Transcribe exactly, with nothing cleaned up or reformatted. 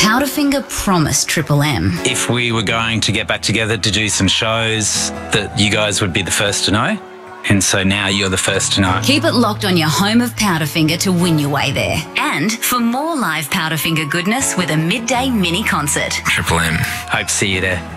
Powderfinger promised Triple M if we were going to get back together to do some shows, that you guys would be the first to know. And so now you're the first to know. Keep it locked on your home of Powderfinger to win your way there. And for more live Powderfinger goodness with a midday mini concert. Triple M. Hope to see you there.